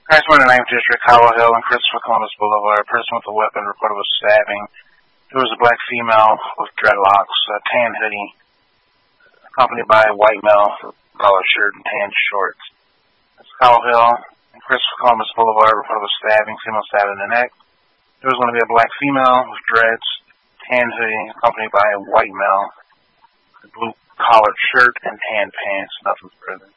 Crashman and 9th District, Howell Hill, and Christopher Columbus Boulevard. A person with a weapon reported was stabbing. There was a black female with dreadlocks, a tan hoodie, accompanied by a white male with a collared shirt and tan shorts. That's Howell Hill and Christopher Columbus Boulevard. Reported was stabbing, female stabbed in the neck. There was going to be a black female with dreads, tan hoodie, accompanied by a white male with a blue collared shirt and tan pants. Nothing further.